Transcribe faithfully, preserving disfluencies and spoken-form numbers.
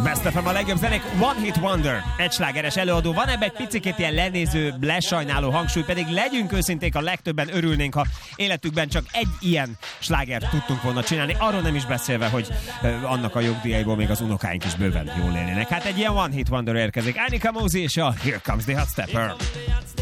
Best ef em a legjobb zenék. One Hit Wonder, egy slágeres előadó. Van ebben egy picikét ilyen lenéző, lesajnáló hangsúly, pedig legyünk őszinték, a legtöbben örülnénk, ha életükben csak egy ilyen slágert tudtunk volna csinálni. Arról nem is beszélve, hogy uh, annak a jogdíjaiból még az unokáink is bőven jól élnének. Hát egy ilyen One Hit Wonder érkezik. Annika Mosey és a Here Comes the Hot Stepper.